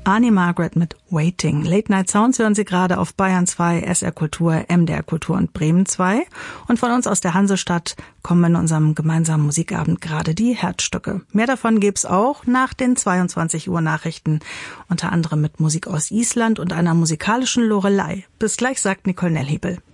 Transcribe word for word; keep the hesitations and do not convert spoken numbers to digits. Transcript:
Annie Margaret mit Waiting. Late Night Sounds hören Sie gerade auf Bayern zwei, S R Kultur, M D R Kultur und Bremen zwei. Und von uns aus der Hansestadt kommen in unserem gemeinsamen Musikabend gerade die Herzstücke. Mehr davon gibt's auch nach den zweiundzwanzig Uhr Nachrichten, unter anderem mit Musik aus Island und einer musikalischen Lorelei. Bis gleich, sagt Nicole Nellhebel.